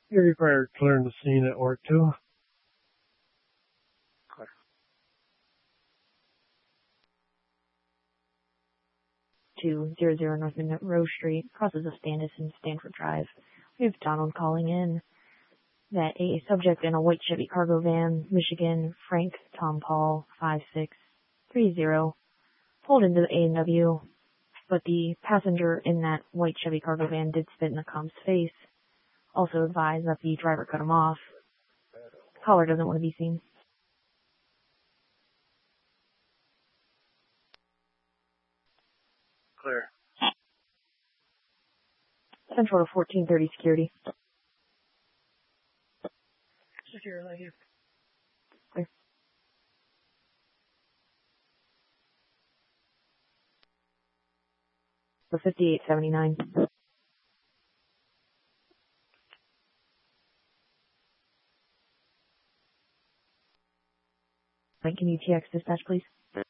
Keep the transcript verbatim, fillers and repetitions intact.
You're required to clear the scene at work too. Clear. two zero zero North Midnight Rose Street, crosses of Standish and Stanford Drive. We have Donald calling in that a subject in a white Chevy cargo van, Michigan, Frank Tom Paul five six three zero, pulled into the A and W, but the passenger in that white Chevy cargo van did spit in the comp's face. Also advised that the driver cut him off. Caller doesn't want to be seen. Clear. Central to fourteen thirty security. Secure, thank you. Clear. For fifty-eight seventy-nine. Can you T X dispatch, please?